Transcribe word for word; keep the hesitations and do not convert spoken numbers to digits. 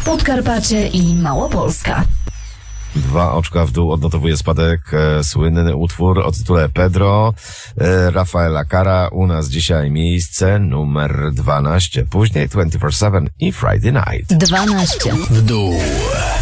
Podkarpacie i Małopolska. Dwa oczka w dół odnotowuje spadek e, słynny utwór o tytule Pedro e, Rafaela Cara. U nas dzisiaj miejsce numer dwanaście. Później dwadzieścia cztery siedem i Friday Night. dwanaście W dół.